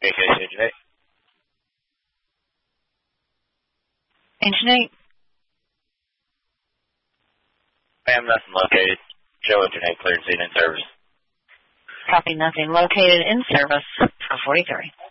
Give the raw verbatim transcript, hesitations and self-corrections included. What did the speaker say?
Communication Agent eight. Agent eight. Ma'am, nothing located. Joe Agent eight, cleared scene in service. Copy, nothing located in service for forty-three.